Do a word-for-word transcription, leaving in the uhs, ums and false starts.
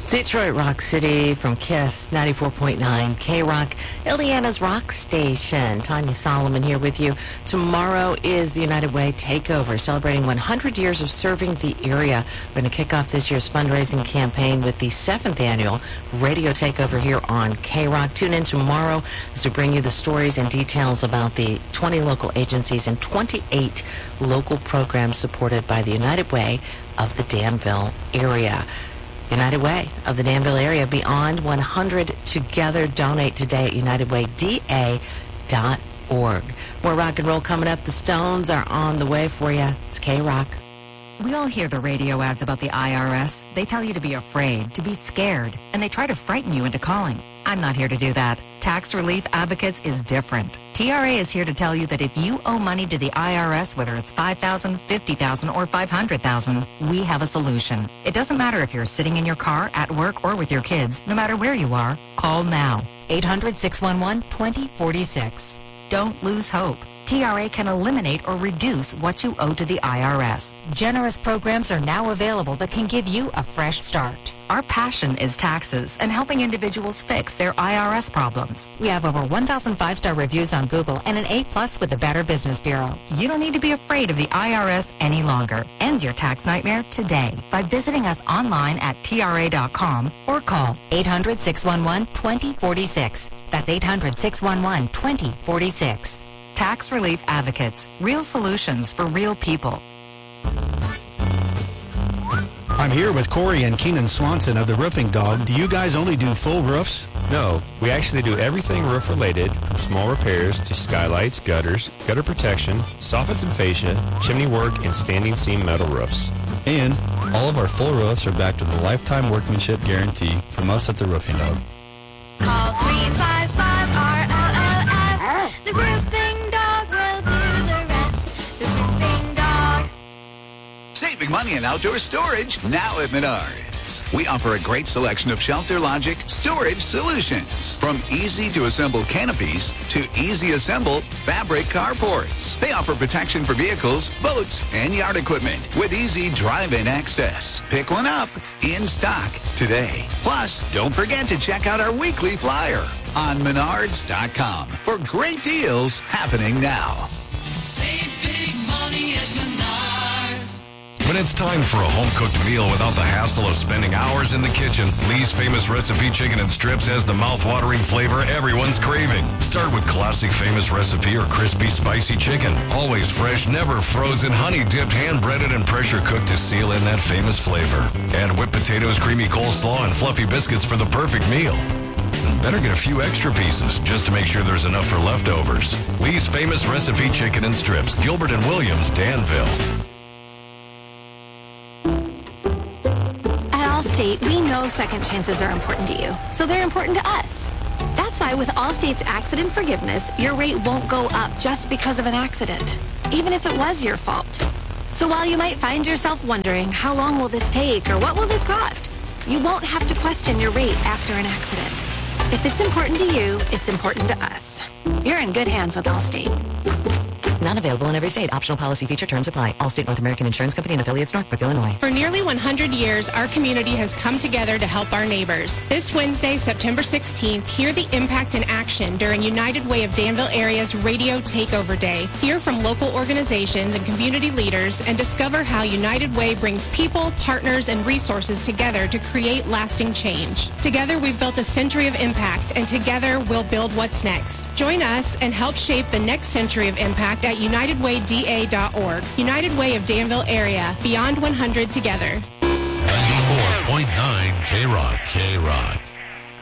Detroit Rock City from KISS ninety-four point nine K-Rock, Indiana's rock station. Tanya Solomon here with you. Tomorrow is the United Way Takeover, celebrating one hundred years of serving the area. We're going to kick off this year's fundraising campaign with the seventh annual Radio Takeover here on K-Rock. Tune in tomorrow as we bring you the stories and details about the twenty local agencies and twenty-eight local programs supported by the United Way of the Danville area. United Way of the Danville area, Beyond one hundred Together. Donate today at united way d a dot org. More rock and roll coming up. The Stones are on the way for you. It's K-Rock. We all hear the radio ads about the I R S. They tell you to be afraid, to be scared, and they try to frighten you into calling. I'm not here to do that. Tax Relief Advocates is different. T R A is here to tell you that if you owe money to the I R S, whether it's five thousand dollars, fifty thousand dollars, or five hundred thousand dollars, we have a solution. It doesn't matter if you're sitting in your car, at work, or with your kids. No matter where you are, call now. eight hundred, six one one, two zero four six. Don't lose hope. T R A can eliminate or reduce what you owe to the I R S. Generous programs are now available that can give you a fresh start. Our passion is taxes and helping individuals fix their I R S problems. We have over one thousand five-star reviews on Google and an A plus with the Better Business Bureau. You don't need to be afraid of the I R S any longer. End your tax nightmare today by visiting us online at T R A dot com or call eight hundred, six one one, two zero four six. That's eight hundred, six one one, two zero four six. Tax Relief Advocates. Real solutions for real people. I'm here with Corey and Keenan Swanson of the Roofing Dog. Do you guys only do full roofs? No, we actually do everything roof related, from small repairs to skylights, gutters, gutter protection, soffits and fascia, chimney work, and standing seam metal roofs. And all of our full roofs are backed with a lifetime workmanship guarantee from us at the Roofing Dog. Call three five five R L L F. The Roofing Dog will do the rest. The Roofing Dog. Saving money in outdoor storage now at Menards. We offer a great selection of Shelter Logic storage solutions. From easy-to-assemble canopies to easy-assemble fabric carports. They offer protection for vehicles, boats, and yard equipment with easy drive-in access. Pick one up in stock today. Plus, don't forget to check out our weekly flyer on menards dot com for great deals happening now. Save big money at Menards. When it's time for a home-cooked meal without the hassle of spending hours in the kitchen, Lee's Famous Recipe Chicken and Strips has the mouth-watering flavor everyone's craving. Start with classic Famous Recipe or crispy, spicy chicken. Always fresh, never frozen, honey-dipped, hand-breaded, and pressure-cooked to seal in that famous flavor. Add whipped potatoes, creamy coleslaw, and fluffy biscuits for the perfect meal. And better get a few extra pieces just to make sure there's enough for leftovers. Lee's Famous Recipe Chicken and Strips, Gilbert and Williams, Danville. Allstate, we know second chances are important to you, so they're important to us. That's why with Allstate's accident forgiveness, your rate won't go up just because of an accident, even if it was your fault. So while you might find yourself wondering, how long will this take or what will this cost, you won't have to question your rate after an accident. If it's important to you, it's important to us. You're in good hands with Allstate. Not available in every state. Optional policy feature terms apply. Allstate North American Insurance Company and affiliates, Northbrook, Illinois. For nearly one hundred years, our community has come together to help our neighbors. This Wednesday, September sixteenth, hear the impact in action during United Way of Danville Area's Radio Takeover Day. Hear from local organizations and community leaders and discover how United Way brings people, partners, and resources together to create lasting change. Together, we've built a century of impact, and together, we'll build what's next. Join us and help shape the next century of impact at united way d a dot org. United Way of Danville Area. Beyond one hundred Together. ninety-four point nine K-Rock. K-Rock.